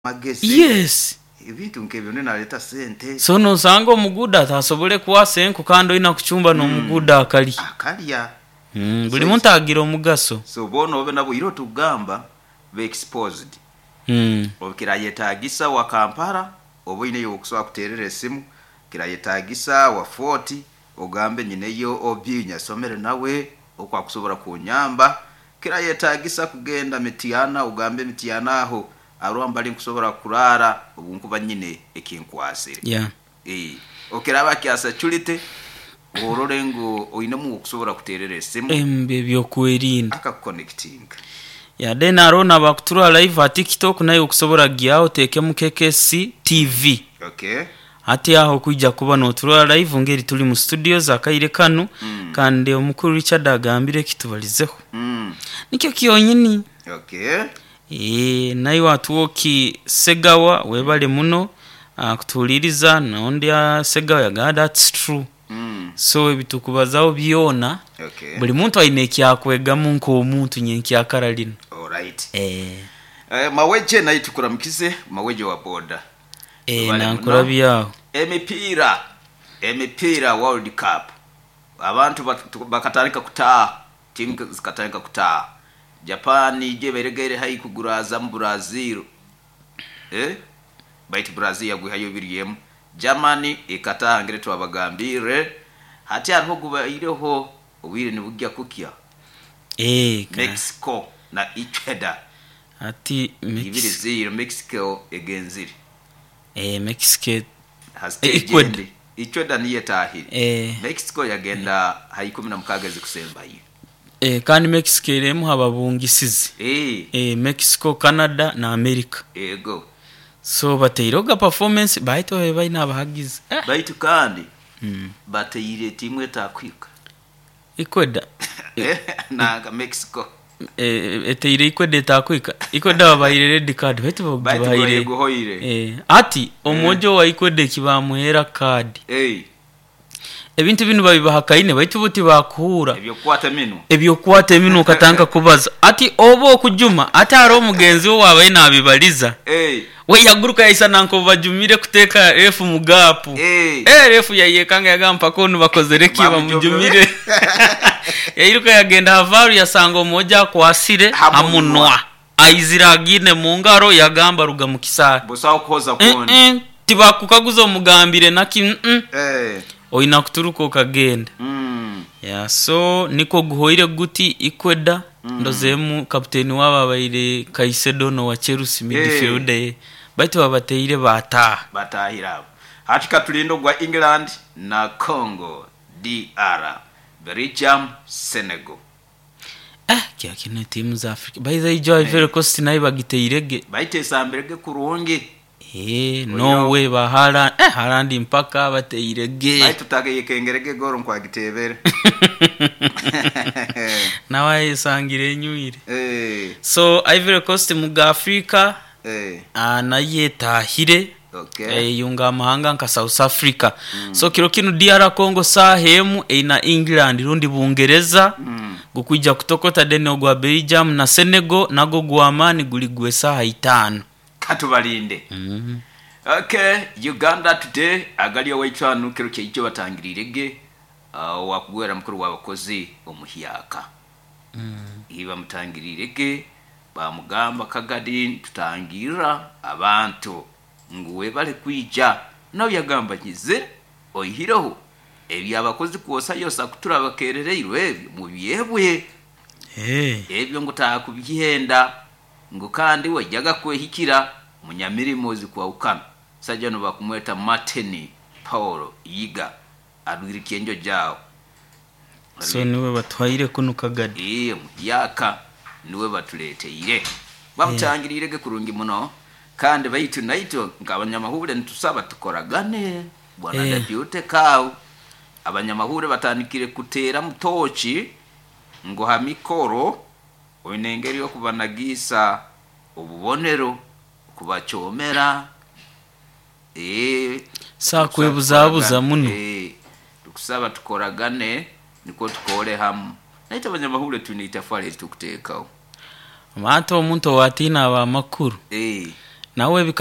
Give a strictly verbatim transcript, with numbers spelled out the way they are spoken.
magesi. Yes. Ibintu nkebyo ne naleta sente. So no sango muguda atasobole kuwa senku kando ina kuchumba no muguda akali. Akaliya. Mm, buli muntu agira omugaso. So bono obe nabo iro tugamba be exposed. Mm. Obukira yetagisa wa Kampala, obo ine yo kuswa kuterera esimu, kira yetagisa wa forty, ogambe nyine yo obinya somere nawe okwa kusobora kunyamba, kira yetagisa kugenda Mitiana, ogambe Mitiana aho arwamba ali kusobora kurara obunkuba nyine ekinkwasire. Yeah. Eh, okiraba kyasa chulite ororengo oinemu okusobora kuterera esimu. Embe byo kwerinda. Aka connecting. Ya then arona bakutura live at TikTok nayo okusobora gyao teke mu K K C T V. Okay. Ati aho kujja kuba no turwa live ngeri tuli mu studios akaire kanu mm. kandi omukuru Richard agambire kitubalizeho. Mm. Nikyo kiyonyini. Okay. Eh nayo atuoki Segawa webale muno uh, kutuliriza naondya Segawa yaga that's true. Mm. So ebitukubazaho byona. Okay. Buli muntu ayine kyakwegamu nko omuntu nyenki akaralino. All right. Eh eh maweje nayo tukuramkize maweje wa boda. Eh nankurabiyaho. Emipira emipira World Cup. Abantu bakatandika kutaa timu zikatandika kutaa. Japan je beregere hayi kuguraza mu Brazil. Eh? Bait Brazil yaguhayo biriyemu. Germany ikatangire twabagambire. Hati ariho gubayireho ubire ni bugya kukya. Eh Mexico na Ecuador. Ati ibiri zero Mexico egenzire. Eh Mexico Ecuador Ecuador niye tahiri. Eh Mexico yagenda hayi kumi na mukagezi kusemba yi. Eh kandi Mexico iremu hababungisize. Eh eh Mexico, Canada na America. Ego. So bateiroga performance baito bebe nabahagize. Eh. Baito kandi. Mm. Bateire timu etakwika. Ecuador. Eh na Mexico. Eh eteire Ecuador etakwika. Ecuador baire red card baito baire guhoire. Eh ati omojo wa Ecuador kibamuhera card. Eh ebintu binu babibahakaine baitu buti bakuhura ebyo kwata minu ebyo kwata minu katanga kubaza ati obo kujuma ati aro omugenzi wo wabaye nabibaliza eh we yaguruka yisa nanko bajumire kuteka refu mugapu eh eh refu yayekanga yagampa kono bakozereki bamujumire yayiruka yagenda havaru yasango moja kwasire hamunwa aiziragine mungaro yagamba ruga mukisara bosaho koza kone eh, eh, tibakukaguza omugambire naki mm, eh oina kuturuko kagenda. Mm. Yeah, so niko guhoire guti Ecuador mm. ndozemu kapteni waba baire Caicedo no wa Chelsea midfield hey. Baitu babateire bata batahira hatika tulindo gwa England na Congo D R Belgium Senegal. Eh kya kino timu za Africa by the joy very cost nayi bagiteirege baite samberege kurungi. Eh no way bahala eh harandi mpaka bateirege bayi tutage yekengerege goro nkwa gitebere nawe sangire nyuire eh so Ivory Coast mu Africa eh anaye tahire okay eh yunga amahanga nka South Africa mm. So kiro kinu D R Congo sahemu ina England rundi bungereza mm. gukujja kutokota deno gwa Belgium na Senegal nago gwamani guligwe saha itano katubalinde. Mhm. Okay, Uganda today agali owaitwanu kero kyejo batangirirege uh, wakugwera mukuru wabakozi omuhyaka. Mhm. Iba mutangirirege bamugamba kagadi tutangira abantu nguwe bale kwija no yagamba nyize oyihireho ebi abakozi kuosa yosa kutura bakerereirwe ebyo mu byebwe. Eh ebyo ngutaha kubihenda ngo kandi wajyaga kwehikira munyamirimo zikwa ukana sajano bakumweta Martin Paulo yiga adwirikiye njo jao so niwe batwaire kuno kagadi eh yaka niwe batuleteire bamutangirirege kurungi muno kandi bayitu naito ngabanyamahure ntusaba tukoragane bwana yeah. Depute kawo abanyamahure batanikire kutera mutochi ngo hamikoro oinengeri yo kubanagisa ububonero kubachomera eh sa kwebuzabuza muno eh tukusaba tukoragane niko tukole hamu naita abanyamahure tunita fare tukutekao mato omuntu watina aba makuru eh nawe